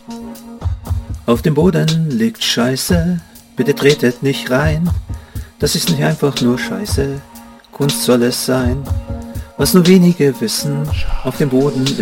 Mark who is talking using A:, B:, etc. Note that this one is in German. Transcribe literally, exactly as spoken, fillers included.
A: Auf dem Boden liegt Scheiße, bitte tretet nicht rein. Das ist nicht einfach nur Scheiße, Kunst soll es sein. Was nur wenige wissen, auf dem Boden